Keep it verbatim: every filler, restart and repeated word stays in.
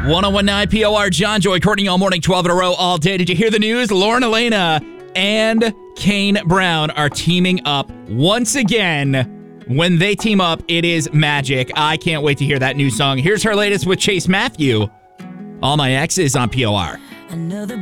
one oh one point nine P O R, John Joy, Courtney, all morning, twelve in a row, all day. Did you hear the news? Lauren Elena and Kane Brown are teaming up once again. When they team up, it is magic. I can't wait to hear that new song. Here's her latest with Chase Matthew. All My Exes on P O R. Another